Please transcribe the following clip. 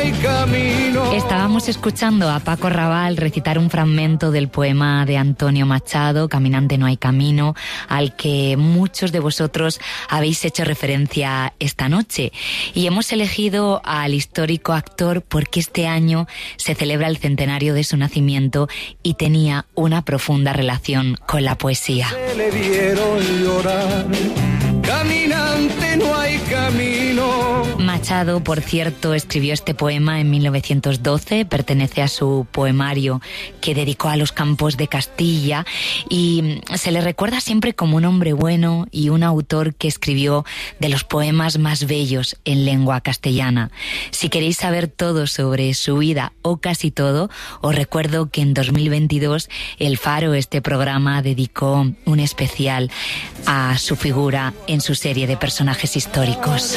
hay camino. Estábamos escuchando a Paco Raval recitar un fragmento del poema de Antonio Machado, Caminante no hay camino, al que muchos de vosotros habéis hecho referencia esta noche. Y hemos elegido al histórico actor porque este año se celebra el centenario de su nacimiento y tenía una profunda relación con la poesía. Se le vieron llorar. Caminante no hay camino. Machado, por cierto, escribió este poema en 1912, pertenece a su poemario que dedicó a los campos de Castilla y se le recuerda siempre como un hombre bueno y un autor que escribió de los poemas más bellos en lengua castellana. Si queréis saber todo sobre su vida o casi todo, os recuerdo que en 2022 El Faro, este programa, dedicó un especial a su figura en su serie de personajes históricos.